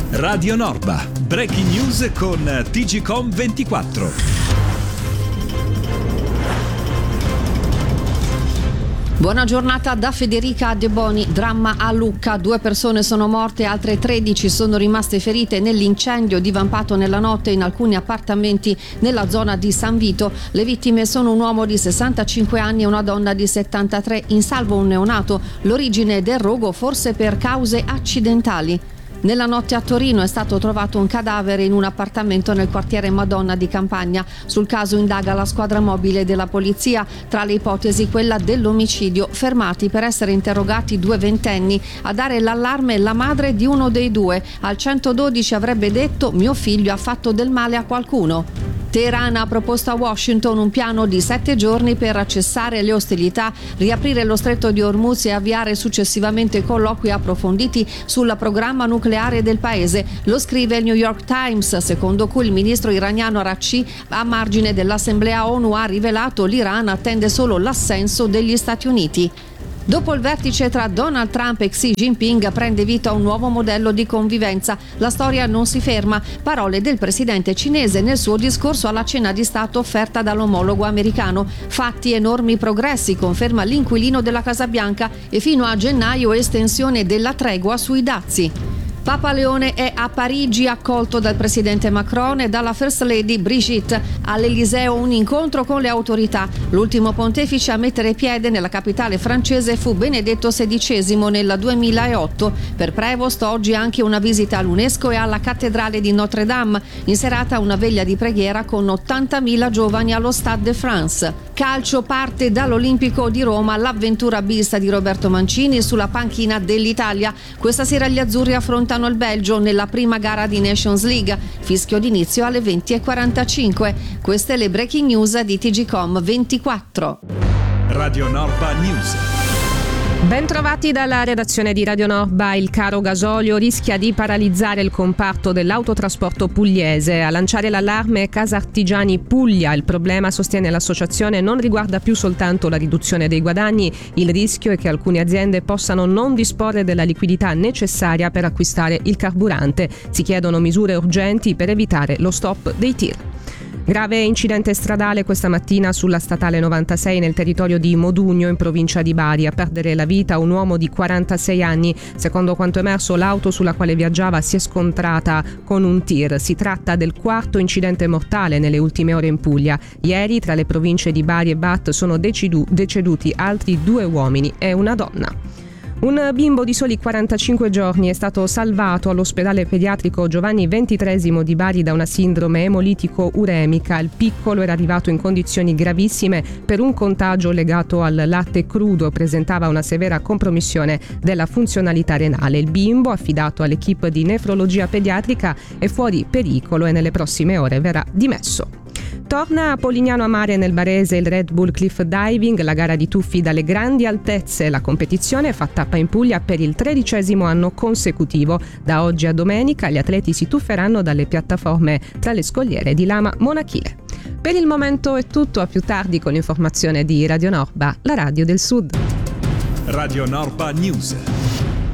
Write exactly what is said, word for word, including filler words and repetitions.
Radio Norba, breaking news con T G Com ventiquattro. Buona giornata da Federica De Boni. Dramma a Lucca, due persone sono morte, altre tredici sono rimaste ferite nell'incendio divampato nella notte in alcuni appartamenti nella zona di San Vito. Le vittime sono un uomo di sessantacinque anni e una donna di settantatré, in salvo un neonato. L'origine del rogo forse per cause accidentali. Nella notte a Torino è stato trovato un cadavere in un appartamento nel quartiere Madonna di Campagna. Sul caso indaga la squadra mobile della polizia, tra le ipotesi quella dell'omicidio. Fermati per essere interrogati due ventenni. A dare l'allarme la madre di uno dei due. Al centododici avrebbe detto: mio figlio ha fatto del male a qualcuno. Teheran ha proposto a Washington un piano di sette giorni per cessare le ostilità, riaprire lo stretto di Hormuz e avviare successivamente colloqui approfonditi sul programma nucleare del paese. Lo scrive il New York Times, secondo cui il ministro iraniano Araghchi, a margine dell'Assemblea ONU, ha rivelato l'Iran attende solo l'assenso degli Stati Uniti. Dopo il vertice tra Donald Trump e Xi Jinping prende vita un nuovo modello di convivenza. La storia non si ferma. Parole del presidente cinese nel suo discorso alla cena di Stato offerta dall'omologo americano. Fatti enormi progressi, conferma l'inquilino della Casa Bianca, e fino a gennaio estensione della tregua sui dazi. Papa Leone è a Parigi, accolto dal presidente Macron e dalla First Lady Brigitte. All'Eliseo un incontro con le autorità. L'ultimo pontefice a mettere piede nella capitale francese fu Benedetto sedicesimo nel duemilaotto. Per Prevost oggi anche una visita all'UNESCO e alla cattedrale di Notre Dame. In serata una veglia di preghiera con ottantamila giovani allo Stade de France. Calcio, parte dall'Olimpico di Roma l'avventura bis di Roberto Mancini sulla panchina dell'Italia. Questa sera gli azzurri affrontano il Belgio nella prima gara di Nations League. Fischio d'inizio alle venti e quarantacinque. Queste le breaking news di T G Com ventiquattro. Radio Norba News. Bentrovati dalla redazione di Radio Norba. Il caro gasolio rischia di paralizzare il comparto dell'autotrasporto pugliese. A lanciare l'allarme Casartigiani Puglia. Il problema, sostiene l'associazione, non riguarda più soltanto la riduzione dei guadagni. Il rischio è che alcune aziende possano non disporre della liquidità necessaria per acquistare il carburante. Si chiedono misure urgenti per evitare lo stop dei tir. Grave incidente stradale questa mattina sulla statale novantasei nel territorio di Modugno, in provincia di Bari. A perdere la vita un uomo di quarantasei anni. Secondo quanto emerso, l'auto sulla quale viaggiava si è scontrata con un tir. Si tratta del quarto incidente mortale nelle ultime ore in Puglia. Ieri tra le province di Bari e Bat sono decedu- deceduti altri due uomini e una donna. Un bimbo di soli quarantacinque giorni è stato salvato all'ospedale pediatrico Giovanni ventitresimo di Bari da una sindrome emolitico-uremica. Il piccolo era arrivato in condizioni gravissime per un contagio legato al latte crudo, presentava una severa compromissione della funzionalità renale. Il bimbo, affidato all'equipe di nefrologia pediatrica, è fuori pericolo e nelle prossime ore verrà dimesso. Torna a Polignano a Mare nel Barese il Red Bull Cliff Diving, la gara di tuffi dalle grandi altezze. La competizione fa tappa in Puglia per il tredicesimo anno consecutivo. Da oggi a domenica gli atleti si tufferanno dalle piattaforme tra le scogliere di Lama Monachile. Per il momento è tutto, a più tardi con l'informazione di Radio Norba, la radio del Sud. Radio Norba News.